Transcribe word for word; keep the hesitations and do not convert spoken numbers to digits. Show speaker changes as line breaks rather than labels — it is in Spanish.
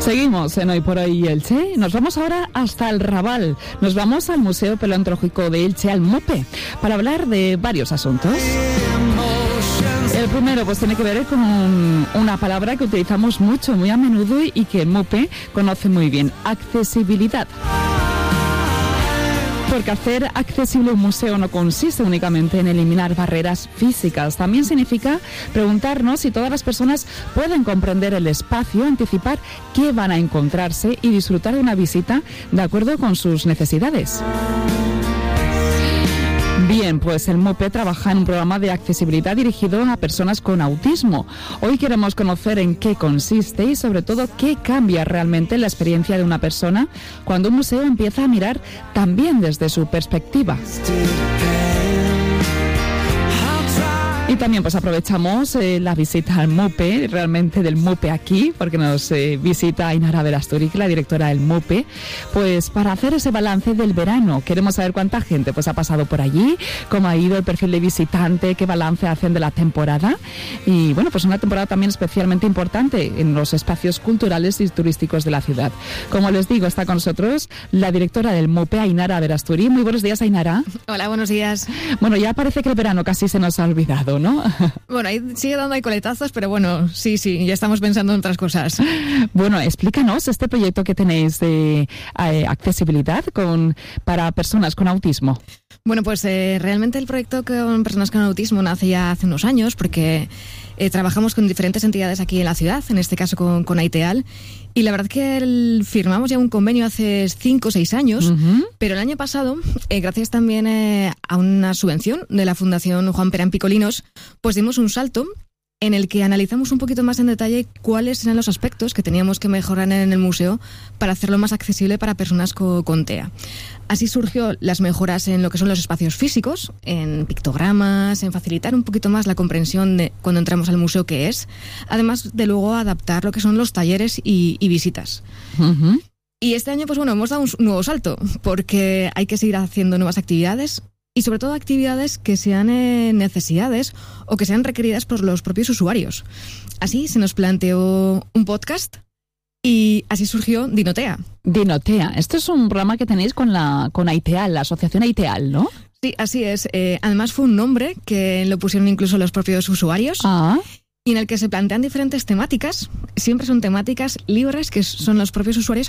Seguimos en Hoy por Hoy Elche. Nos vamos ahora hasta el Raval. Nos vamos al Museo Paleontológico de Elche, al MUPE, para hablar de varios asuntos. El primero pues tiene que ver con una palabra que utilizamos mucho, muy a menudo y que el MUPE conoce muy bien: accesibilidad. Porque hacer accesible un museo no consiste únicamente en eliminar barreras físicas, también significa preguntarnos si todas las personas pueden comprender el espacio, anticipar qué van a encontrarse y disfrutar de una visita de acuerdo con sus necesidades. Bien, pues el MUPE trabaja en un programa de accesibilidad dirigido a personas con autismo. Hoy queremos conocer en qué consiste y sobre todo qué cambia realmente la experiencia de una persona cuando un museo empieza a mirar también desde su perspectiva. Y también pues aprovechamos eh, la visita al MUPE, realmente del MUPE aquí, porque nos eh, visita Ainara Berasturi, la directora del MUPE, pues para hacer ese balance del verano. Queremos saber cuánta gente pues ha pasado por allí, cómo ha ido el perfil de visitante, qué balance hacen de la temporada. Y bueno, pues una temporada también especialmente importante en los espacios culturales y turísticos de la ciudad. Como les digo, está con nosotros la directora del MUPE, Ainara Berasturi. Muy buenos días, Ainara.
Hola, buenos días.
Bueno, ya parece que el verano casi se nos ha olvidado, ¿no?
Bueno, ahí sigue dando ahí coletazos, pero bueno, sí, sí, ya estamos pensando en otras cosas.
Bueno, explícanos este proyecto que tenéis de eh, accesibilidad con, para personas con autismo.
Bueno, pues eh, realmente el proyecto con personas con autismo nace ya hace unos años porque eh, trabajamos con diferentes entidades aquí en la ciudad, en este caso con, con AITEAL, y la verdad que el, firmamos ya un convenio hace cinco o seis años, uh-huh. pero el año pasado, eh, gracias también eh, a una subvención de la Fundación Juan Perán Picolinos, pues dimos un salto en el que analizamos un poquito más en detalle cuáles eran los aspectos que teníamos que mejorar en el museo para hacerlo más accesible para personas con, con T E A. Así surgió las mejoras en lo que son los espacios físicos, en pictogramas, en facilitar un poquito más la comprensión de cuando entramos al museo qué es, además de luego adaptar lo que son los talleres y, y visitas. Uh-huh. Y este año, pues bueno, hemos dado un nuevo salto, porque hay que seguir haciendo nuevas actividades, y sobre todo actividades que sean eh, necesidades o que sean requeridas por los propios usuarios. Así se nos planteó un podcast y así surgió Dinotea.
Dinotea, esto es un programa que tenéis con la con AITEAL, la asociación AITEAL, ¿no?
Sí, así es. Eh, además fue un nombre que lo pusieron incluso los propios usuarios.
Ah.
Y en el que se plantean diferentes temáticas. Siempre son temáticas libres que son los propios usuarios